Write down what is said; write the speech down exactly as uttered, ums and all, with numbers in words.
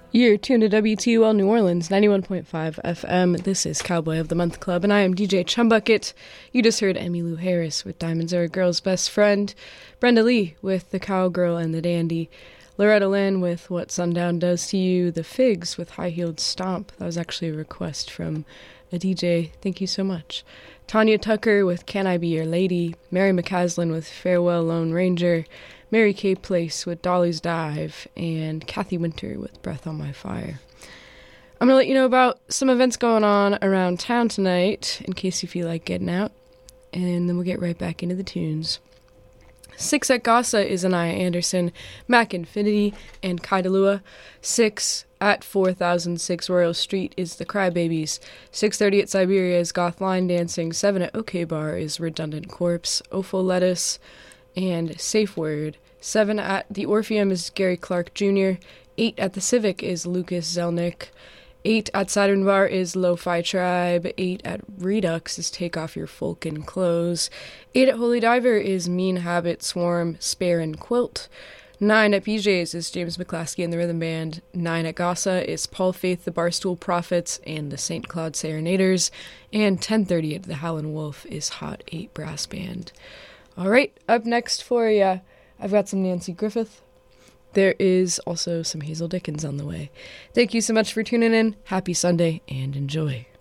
You're tuned to W T U L New Orleans, ninety-one point five F M. This is Cowboy of the Month Club, and I am D J Chumbucket. You just heard Emmylou Harris with Diamonds Are a Girl's Best Friend, Brenda Lee with The Cowgirl and the Dandy, Loretta Lynn with What Sundown Does to You, The Figs with High Heeled Stomp. That was actually a request from a D J. Thank you so much. Tanya Tucker with Can I Be Your Lady, Mary McCaslin with Farewell Lone Ranger, Mary Kay Place with Dolly's Dive, and Kathy Winter with Breath on My Fire. I'm going to let you know about some events going on around town tonight, in case you feel like getting out, and then we'll get right back into the tunes. Six at Gossa is Anaya Anderson, Mac Infinity, and Kaidalua. Six at four thousand six Royal Street is The Crybabies. six thirty at Siberia is Goth Line Dancing. seven at OK Bar is Redundant Corpse, Ofo Lettuce, and Safe Word. seven at the Orpheum is Gary Clark Junior eight at the Civic is Lucas Zelnick. eight at Saturn Bar is Lo-Fi Tribe. eight at Redux is Take Off Your Folkin' Clothes. eight at Holy Diver is Mean Habit, Swarm, Spare, and Quilt. nine at B J's is James McClaskey and the Rhythm Band. nine at Gossa is Paul Faith, the Barstool Prophets, and the Saint Cloud Serenaders. And ten thirty at the Howlin' Wolf is Hot eight Brass Band. All right, up next for you, I've got some Nancy Griffith. There is also some Hazel Dickens on the way. Thank you so much for tuning in. Happy Sunday and enjoy.